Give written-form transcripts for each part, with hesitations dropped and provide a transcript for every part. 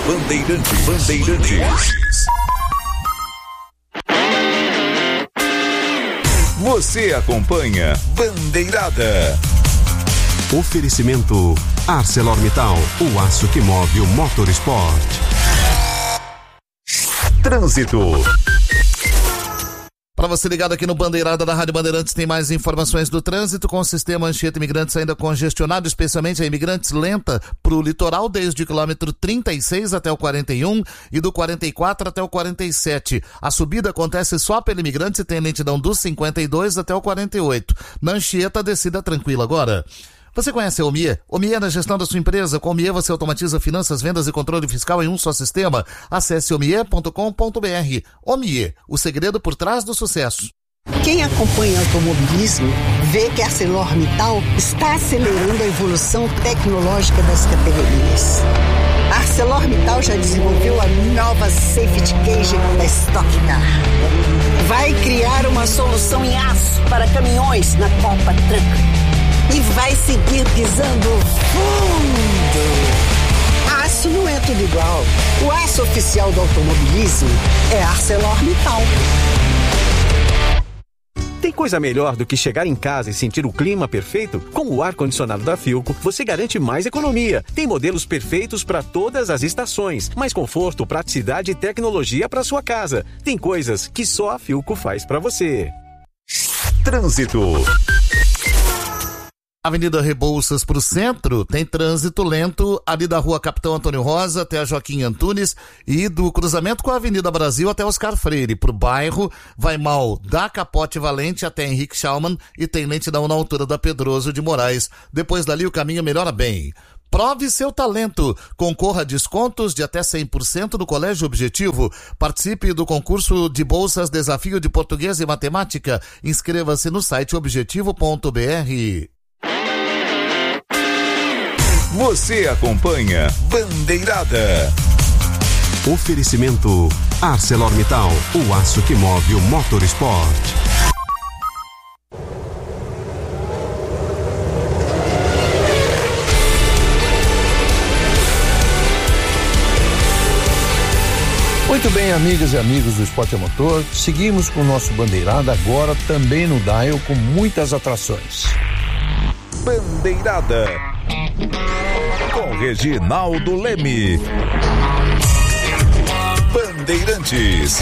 Bandeirantes. Você acompanha Bandeirada. Oferecimento ArcelorMittal, o aço que move o motorsport. Trânsito. Para você ligado aqui no Bandeirada da Rádio Bandeirantes, tem mais informações do trânsito, com o sistema Anchieta Imigrantes ainda congestionado, especialmente a Imigrantes lenta para o litoral, desde o quilômetro 36 até o 41 e do 44 até o 47. A subida acontece só pela Imigrantes e tem lentidão dos 52 até o 48. Na Anchieta, a descida tranquila agora. Você conhece a Omie? Omie é na gestão da sua empresa. Com Omie você automatiza finanças, vendas e controle fiscal em um só sistema. Acesse omie.com.br. Omie, o segredo por trás do sucesso. Quem acompanha automobilismo vê que a ArcelorMittal está acelerando a evolução tecnológica das categorias. A ArcelorMittal já desenvolveu a nova Safety Cage da Stock Car. Vai criar uma solução em aço para caminhões na Copa Truck. E vai seguir pisando fundo. Aço não é tudo igual. O aço oficial do automobilismo é ArcelorMittal. Tem coisa melhor do que chegar em casa e sentir o clima perfeito? Com o ar-condicionado da Philco, você garante mais economia. Tem modelos perfeitos para todas as estações. Mais conforto, praticidade e tecnologia para sua casa. Tem coisas que só a Philco faz para você. Trânsito. Avenida Rebouças para o centro, tem trânsito lento ali da rua Capitão Antônio Rosa até a Joaquim Antunes e do cruzamento com a Avenida Brasil até Oscar Freire. Pro bairro, vai mal da Capote Valente até Henrique Schaumann e tem lentidão na altura da Pedroso de Moraes. Depois dali o caminho melhora bem. Prove seu talento. Concorra a descontos de até 100% no Colégio Objetivo. Participe do concurso de bolsas Desafio de Português e Matemática. Inscreva-se no site objetivo.br. Você acompanha Bandeirada. Oferecimento ArcelorMittal, o aço que move o motorsport. Muito bem, amigas e amigos do Esporte a Motor, seguimos com o nosso Bandeirada agora também no Dial com muitas atrações. Bandeirada com Reginaldo Leme. Bandeirantes.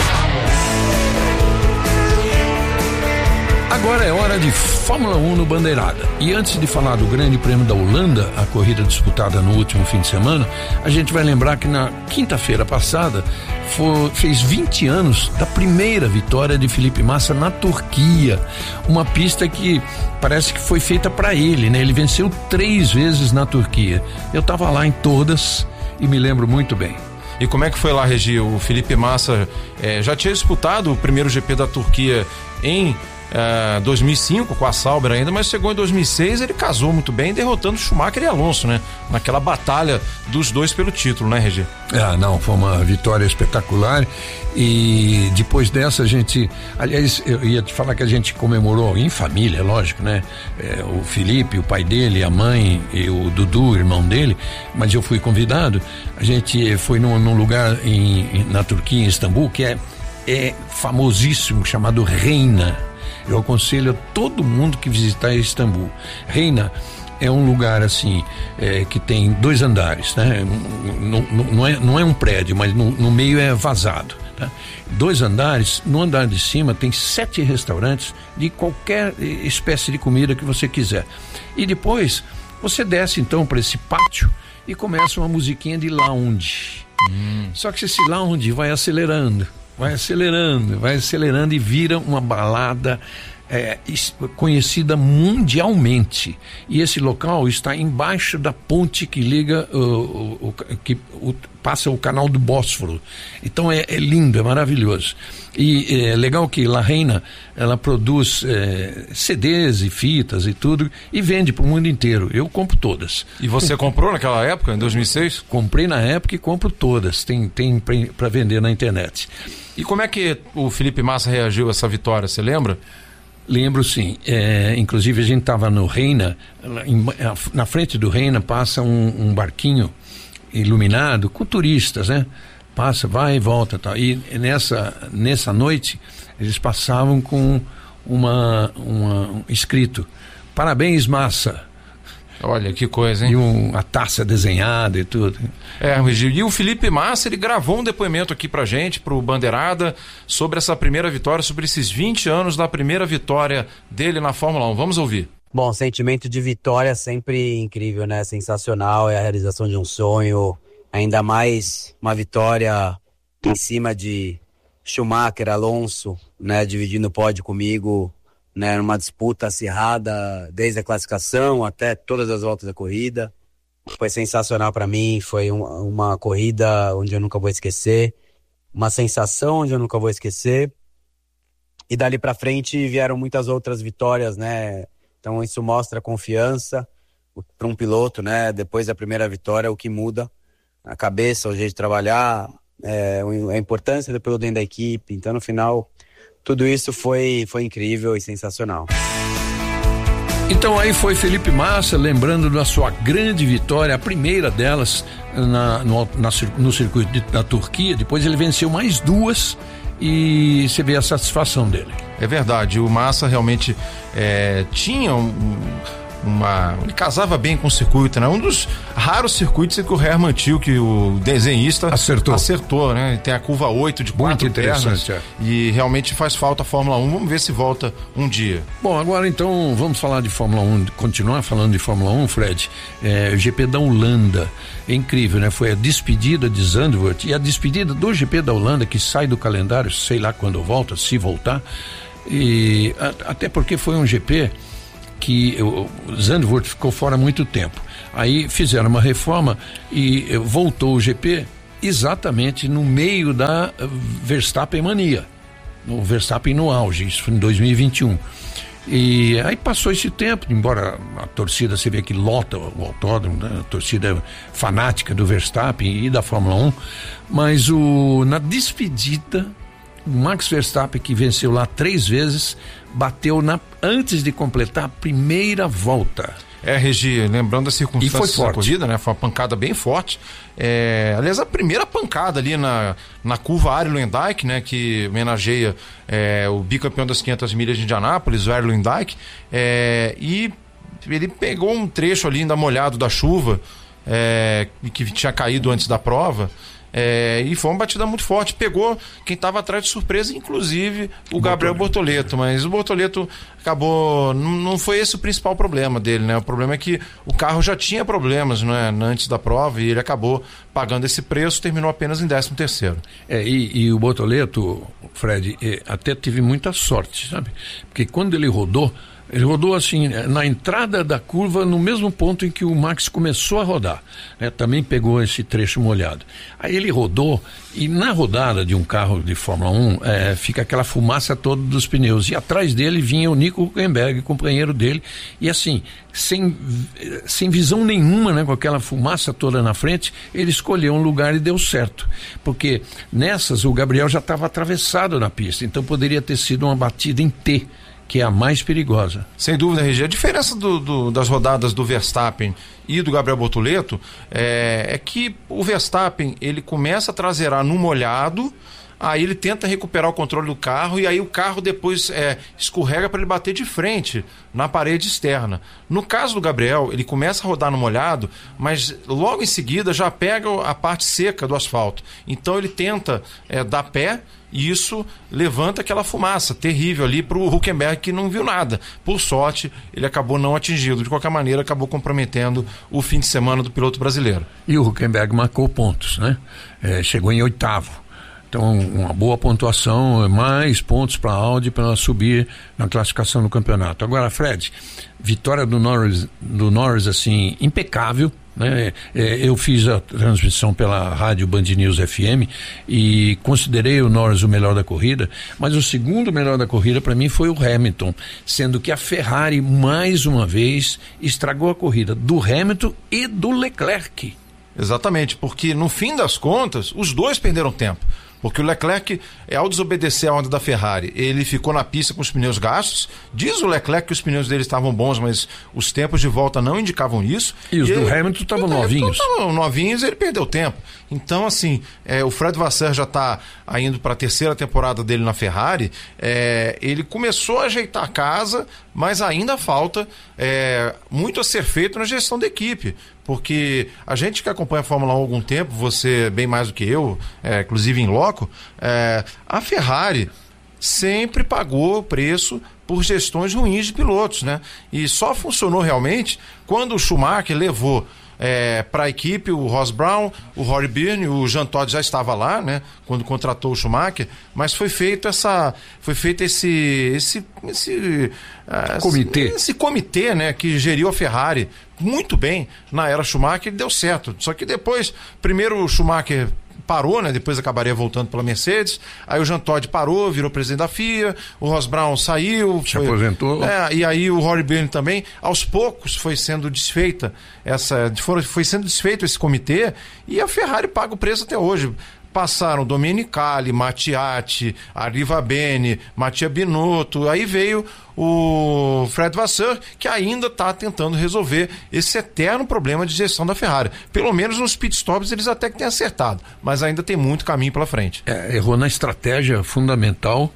Agora é hora de Fórmula 1 no Bandeirada. E antes de falar do Grande Prêmio da Holanda, a corrida disputada no último fim de semana, a gente vai lembrar que na quinta-feira passada fez 20 anos da primeira vitória de Felipe Massa na Turquia. Uma pista que parece que foi feita para ele, né? Ele venceu 3 vezes na Turquia. Eu estava lá em todas e me lembro muito bem. E como é que foi lá, Regi? O Felipe Massa já tinha disputado o primeiro GP da Turquia em 2005 com a Sauber ainda, mas chegou em 2006, ele casou muito bem, derrotando Schumacher e Alonso, né? Naquela batalha dos dois pelo título, né, Regi? Não, foi uma vitória espetacular e depois dessa a gente, aliás, eu ia te falar que a gente comemorou em família, lógico, né? O Felipe, o pai dele, a mãe e o Dudu, o irmão dele, mas eu fui convidado, a gente foi num lugar na Turquia, em Istambul, que é famosíssimo, chamado Reina. Eu aconselho a todo mundo que visitar Istambul. Reina é um lugar assim, que tem 2 andares, né? Não é um prédio, mas no meio é vazado, tá? 2 andares, no andar de cima tem 7 restaurantes de qualquer espécie de comida que você quiser. E depois você desce então para esse pátio e começa uma musiquinha de lounge. Só que esse lounge vai acelerando e vira uma balada conhecida mundialmente. E esse local está embaixo da ponte que liga passa o canal do Bósforo. Então é lindo, é maravilhoso. E é legal que La Reina, ela produz CDs e fitas e tudo e vende para o mundo inteiro. Eu compro todas. E você comprou naquela época, em 2006? Comprei na época e compro todas. Tem para vender na internet. E como é que o Felipe Massa reagiu a essa vitória, você lembra? Lembro sim, inclusive a gente estava no Reina, na frente do Reina passa um barquinho iluminado com turistas, né? Passa, vai e volta, tal. E nessa noite eles passavam com um escrito: parabéns, Massa. Olha que coisa, hein? E uma taça desenhada e tudo. Regi, e o Felipe Massa, ele gravou um depoimento aqui pra gente, pro Bandeirada, sobre essa primeira vitória, sobre esses 20 anos da primeira vitória dele na Fórmula 1. Vamos ouvir. Bom, sentimento de vitória sempre incrível, né? Sensacional, é a realização de um sonho, ainda mais uma vitória em cima de Schumacher, Alonso, né? Dividindo o pódio comigo, né? Numa disputa acirrada, desde a classificação até todas as voltas da corrida. Foi sensacional para mim, foi uma corrida onde eu nunca vou esquecer, uma sensação onde eu nunca vou esquecer. E dali para frente vieram muitas outras vitórias, né? Então isso mostra confiança para um piloto, né? Depois da primeira vitória, o que muda a cabeça, o jeito de trabalhar, a importância do piloto dentro da equipe. Então no final, tudo isso foi incrível e sensacional. Então aí foi Massa, lembrando da sua grande vitória, a primeira delas no circuito da Turquia. Depois ele venceu mais 2 e você vê a satisfação dele. É verdade, o Massa realmente tinha ele casava bem com o circuito, né? Um dos raros circuitos em que o Hermann Tilke, o desenhista, acertou, né? Tem a curva 8 de 4 pernas e realmente faz falta a Fórmula 1. Vamos ver se volta um dia. Bom, agora então vamos falar de Fórmula 1, continuar falando de Fórmula 1, Fred. O GP da Holanda, é incrível, né? Foi a despedida de Zandvoort e a despedida do GP da Holanda, que sai do calendário, sei lá quando volta, se voltar, e até porque foi um GP que o Zandvoort ficou fora há muito tempo. Aí fizeram uma reforma e voltou o GP exatamente no meio da Verstappen mania, o Verstappen no auge, isso foi em 2021. E aí passou esse tempo, embora a torcida, você vê que lota o autódromo, né? A torcida fanática do Verstappen e da Fórmula 1, mas na despedida, o Max Verstappen, que venceu lá 3 vezes, bateu antes de completar a primeira volta. Regi, lembrando as circunstâncias da corrida, né? Foi uma pancada bem forte. Aliás, a primeira pancada ali na curva Arie Luyendyk, né? Que homenageia o bicampeão das 500 milhas de Indianápolis, o Arie Luyendyk. E ele pegou um trecho ali ainda molhado da chuva, que tinha caído antes da prova. E foi uma batida muito forte, pegou quem estava atrás de surpresa, inclusive o Gabriel Bortoleto, mas o Bortoleto acabou, não foi esse o principal problema dele, né? O problema é que o carro já tinha problemas, né, antes da prova, e ele acabou pagando esse preço, terminou apenas em 13º. E o Bortoleto, Fred, até teve muita sorte, sabe? Porque quando ele rodou assim, na entrada da curva, no mesmo ponto em que o Max começou a rodar, né? Também pegou esse trecho molhado. Aí ele rodou, e na rodada de um carro de Fórmula 1, fica aquela fumaça toda dos pneus, e atrás dele vinha o Nico Hülkenberg, companheiro dele, e assim, sem visão nenhuma, né? Com aquela fumaça toda na frente, ele escolheu um lugar e deu certo, porque nessas o Gabriel já estava atravessado na pista, então poderia ter sido uma batida em T, que é a mais perigosa. Sem dúvida, Regi. A diferença das rodadas do Verstappen e do Gabriel Bortoleto é que o Verstappen, ele começa a traseirar no molhado, aí ele tenta recuperar o controle do carro e aí o carro depois escorrega para ele bater de frente na parede externa. No caso do Gabriel, ele começa a rodar no molhado, mas logo em seguida já pega a parte seca do asfalto. Então ele tenta dar pé, e isso levanta aquela fumaça terrível ali para o Hülkenberg, que não viu nada. Por sorte, ele acabou não atingido. De qualquer maneira, acabou comprometendo o fim de semana do piloto brasileiro. E o Hülkenberg marcou pontos, né? Chegou em 8º. Então, uma boa pontuação, mais pontos para a Audi para ela subir na classificação do campeonato. Agora, Fred, vitória do Norris assim, impecável, né? Eu fiz a transmissão pela rádio Band News FM e considerei o Norris o melhor da corrida, mas o segundo melhor da corrida para mim foi o Hamilton, sendo que a Ferrari mais uma vez estragou a corrida do Hamilton e do Leclerc. Exatamente, porque no fim das contas os dois perderam tempo. porque o Leclerc, ao desobedecer a onda da Ferrari, ele ficou na pista com os pneus gastos. Diz o Leclerc que os pneus dele estavam bons, mas os tempos de volta não indicavam isso. E os do Hamilton estavam novinhos. Estavam novinhos, ele perdeu tempo. Então, assim, o Fred Vasseur já está indo para a terceira temporada dele na Ferrari. Ele começou a ajeitar a casa, mas ainda falta muito a ser feito na gestão da equipe. Porque a gente que acompanha a Fórmula 1 há algum tempo, você bem mais do que eu, inclusive em loco, a Ferrari sempre pagou o preço por gestões ruins de pilotos, né? E só funcionou realmente quando o Schumacher levou para a equipe o Ross Brown, o Rory Byrne, o Jean Todt já estava lá, né? Quando contratou o Schumacher, mas foi feito esse comitê, né? Que geriu a Ferrari muito bem na era Schumacher, e deu certo. Só que depois, primeiro o Schumacher parou, né? Depois acabaria voltando pela Mercedes. Aí o Jean Todt parou, virou presidente da FIA. O Ross Brown saiu, se aposentou. E aí o Rory Byrne também. Aos poucos foi sendo desfeito esse comitê, e a Ferrari paga o preço até hoje. Passaram Domenicali, Mattiatti, Arriva Bene, Mattia Binotto, aí veio o Fred Vasseur, que ainda está tentando resolver esse eterno problema de gestão da Ferrari. Pelo menos nos pitstops eles até que têm acertado, mas ainda tem muito caminho pela frente. Errou na estratégia fundamental.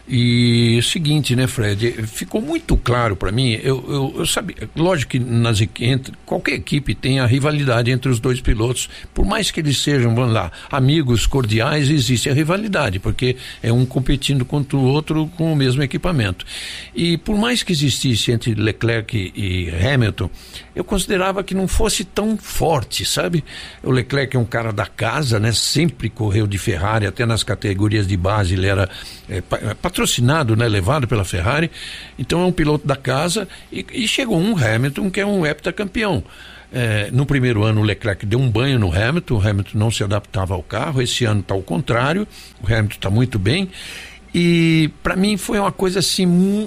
E o seguinte, né, Fred, ficou muito claro para mim, eu sabia, lógico que qualquer equipe tem a rivalidade entre os dois pilotos, por mais que eles sejam, vamos lá, amigos cordiais, existe a rivalidade, porque é um competindo contra o outro com o mesmo equipamento. E por mais que existisse entre Leclerc e Hamilton, eu considerava que não fosse tão forte, sabe? O Leclerc é um cara da casa, né, sempre correu de Ferrari, até nas categorias de base ele era patrocinado, né, levado pela Ferrari, então é um piloto da casa, e chegou um Hamilton que é um heptacampeão. No primeiro ano o Leclerc deu um banho no Hamilton, o Hamilton não se adaptava ao carro. Esse ano está ao contrário, o Hamilton está muito bem, e para mim foi uma coisa assim,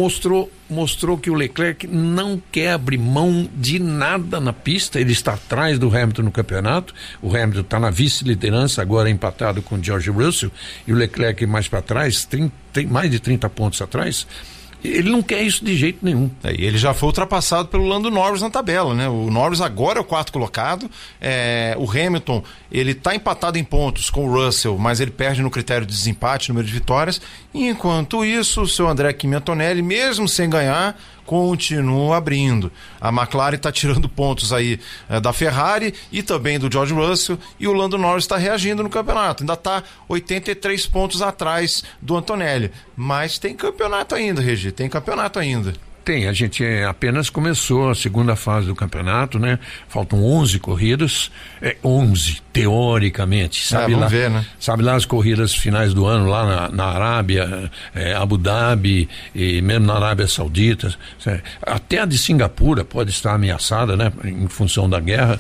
mostrou que o Leclerc não quer abrir mão de nada na pista. Ele está atrás do Hamilton no campeonato, o Hamilton está na vice-liderança, agora empatado com o George Russell, e o Leclerc mais para trás, tem mais de 30 pontos atrás. Ele não quer isso de jeito nenhum. E ele já foi ultrapassado pelo Lando Norris na tabela, né? O Norris agora é o quarto colocado. O Hamilton, ele está empatado em pontos com o Russell, mas ele perde no critério de desempate, número de vitórias. Enquanto isso, o seu André Kimi Antonelli, mesmo sem ganhar, continua abrindo. A McLaren está tirando pontos aí da Ferrari e também do George Russell, e o Lando Norris está reagindo no campeonato. Ainda está 83 pontos atrás do Antonelli. Mas tem campeonato ainda, Regi, tem campeonato ainda. Tem, a gente apenas começou a segunda fase do campeonato, né? Faltam 11 corridas, 11 teoricamente, sabe vamos lá, ver, né? Sabe lá as corridas finais do ano lá na Arábia, Abu Dhabi, e mesmo na Arábia Saudita, até a de Singapura pode estar ameaçada, né? Em função da guerra,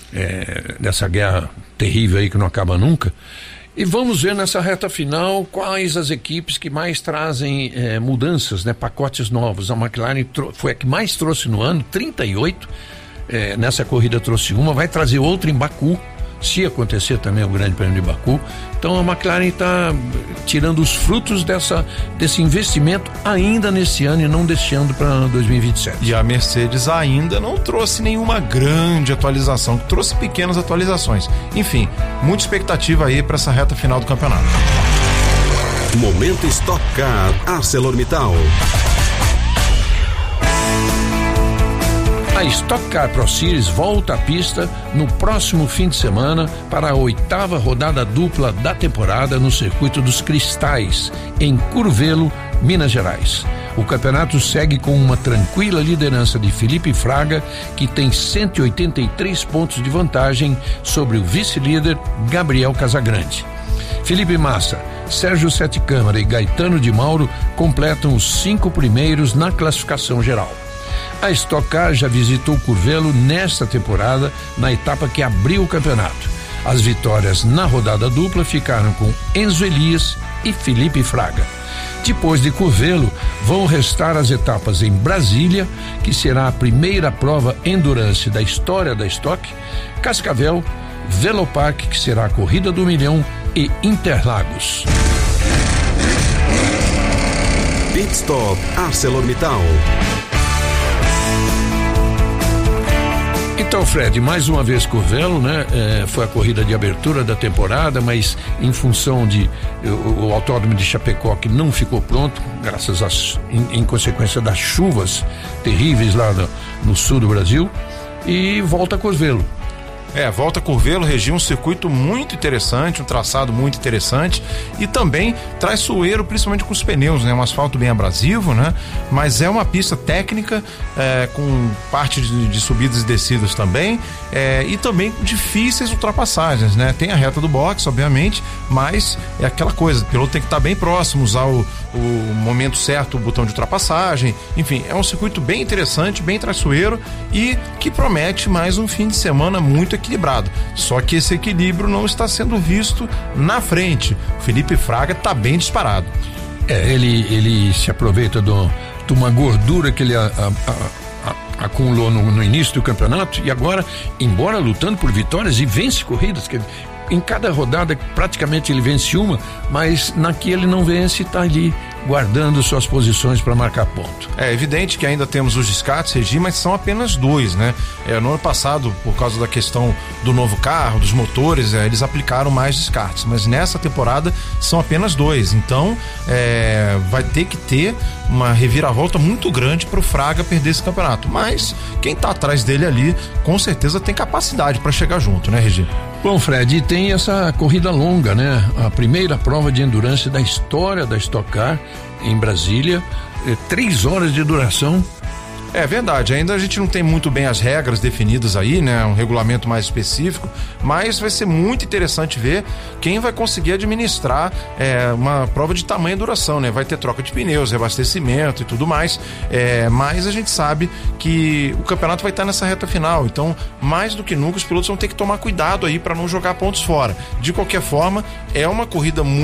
dessa guerra terrível aí que não acaba nunca. E vamos ver nessa reta final quais as equipes que mais trazem mudanças, né, pacotes novos. A McLaren foi a que mais trouxe no ano, 38. Nessa corrida trouxe uma, vai trazer outra em Baku, se acontecer também o Grande Prêmio de Baku. Então a McLaren está tirando os frutos desse investimento ainda nesse ano e não deixando para 2027. E a Mercedes ainda não trouxe nenhuma grande atualização, trouxe pequenas atualizações. Enfim, muita expectativa aí para essa reta final do campeonato. Momento Stock Car ArcelorMittal. A Stock Car Pro Series volta à pista no próximo fim de semana para a 8ª rodada dupla da temporada no Circuito dos Cristais, em Curvelo, Minas Gerais. O campeonato segue com uma tranquila liderança de Felipe Fraga, que tem 183 pontos de vantagem sobre o vice-líder Gabriel Casagrande. Felipe Massa, Sérgio Sete Câmara e Gaetano de Mauro completam os 5 primeiros na classificação geral. A Stock Car já visitou Curvelo nesta temporada, na etapa que abriu o campeonato. As vitórias na rodada dupla ficaram com Enzo Elias e Felipe Fraga. Depois de Curvelo, vão restar as etapas em Brasília, que será a primeira prova endurance da história da Stock, Cascavel, Velopark, que será a corrida do milhão, e Interlagos. Pit Stop ArcelorMittal. Então, Fred, mais uma vez Curvelo, né? Foi a corrida de abertura da temporada, mas em função de o autódromo de Chapecó que não ficou pronto, graças em consequência das chuvas terríveis lá no sul do Brasil, e volta a Curvelo. Volta a Curvelo, Regi, um circuito muito interessante, um traçado muito interessante e também traiçoeiro, principalmente com os pneus, né? Um asfalto bem abrasivo, né? Mas é uma pista técnica, com parte de subidas e descidas também, e também difíceis ultrapassagens, né? Tem a reta do box, obviamente, mas é aquela coisa, o piloto tem que estar bem próximo, usar o momento certo, o botão de ultrapassagem, enfim, é um circuito bem interessante, bem traiçoeiro e que promete mais um fim de semana muito equilibrado. Só que esse equilíbrio não está sendo visto na frente. O Felipe Fraga está bem disparado. Ele se aproveita de uma gordura que ele acumulou no início do campeonato e agora, embora lutando por vitórias, e vence corridas, que em cada rodada praticamente ele vence uma, mas na que ele não vence está ali guardando suas posições para marcar ponto. É evidente que ainda temos os descartes, Regi, mas são apenas 2, né? No ano passado, por causa da questão do novo carro, dos motores, eles aplicaram mais descartes, mas nessa temporada são apenas 2, então vai ter que ter uma reviravolta muito grande para o Fraga perder esse campeonato, mas quem está atrás dele ali com certeza tem capacidade para chegar junto, né, Regi? Bom, Fred, tem essa corrida longa, né? A primeira prova de endurance da história da Stock Car em Brasília, 3 horas de duração. É verdade, ainda a gente não tem muito bem as regras definidas aí, né? Um regulamento mais específico, mas vai ser muito interessante ver quem vai conseguir administrar uma prova de tamanha duração, né? Vai ter troca de pneus, reabastecimento e tudo mais, mas a gente sabe que o campeonato vai estar nessa reta final, então mais do que nunca os pilotos vão ter que tomar cuidado aí para não jogar pontos fora. De qualquer forma, é uma corrida muito